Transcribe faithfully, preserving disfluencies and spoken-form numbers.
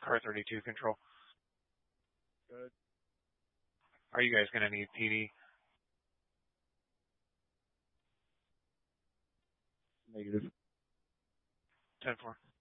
Car thirty-two control. Good. Are you guys going to need P D? Negative. ten four.